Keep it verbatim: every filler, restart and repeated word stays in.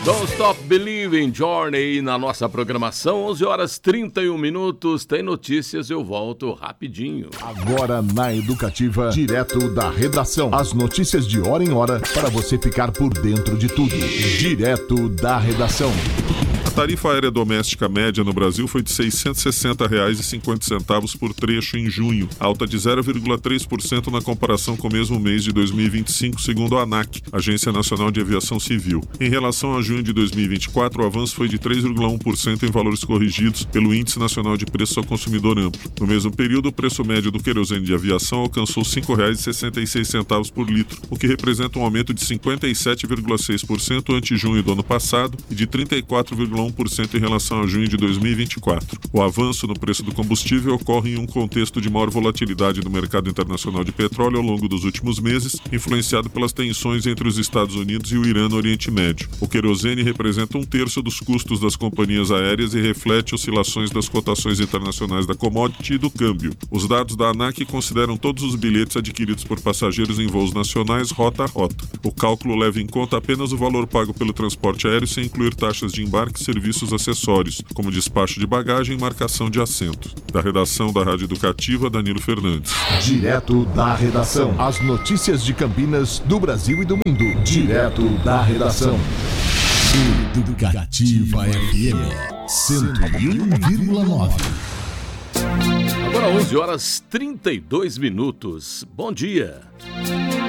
Don't Stop Believing, Journey, na nossa programação, onze horas e trinta e um minutos, tem notícias, eu volto rapidinho. Agora na Educativa, direto da redação, as notícias de hora em hora, para você ficar por dentro de tudo, direto da redação. A tarifa aérea doméstica média no Brasil foi de seiscentos e sessenta reais e cinquenta centavos por trecho em junho, alta de zero vírgula três por cento na comparação com o mesmo mês de dois mil e vinte e cinco, segundo a ANAC, Agência Nacional de Aviação Civil. Em relação a junho de dois mil e vinte e quatro, o avanço foi de três vírgula um por cento em valores corrigidos pelo Índice Nacional de Preços ao Consumidor Amplo. No mesmo período, o preço médio do querosene de aviação alcançou cinco reais e sessenta e seis centavos por litro, o que representa um aumento de cinquenta e sete vírgula seis por cento ante junho do ano passado e de trinta e quatro vírgula um por cento em relação a junho de dois mil e vinte e quatro. O avanço no preço do combustível ocorre em um contexto de maior volatilidade do mercado internacional de petróleo ao longo dos últimos meses, influenciado pelas tensões entre os Estados Unidos e o Irã no Oriente Médio. O querosene representa um terço dos custos das companhias aéreas e reflete oscilações das cotações internacionais da commodity e do câmbio. Os dados da ANAC consideram todos os bilhetes adquiridos por passageiros em voos nacionais rota a rota. O cálculo leva em conta apenas o valor pago pelo transporte aéreo sem incluir taxas de embarque e serviços acessórios, como despacho de bagagem e marcação de assento. Da redação da Rádio Educativa, Danilo Fernandes. Direto da redação. As notícias de Campinas, do Brasil e do mundo. Direto da redação. Educativa F M cento e um vírgula nove. Agora onze horas e trinta e dois minutos. Bom dia.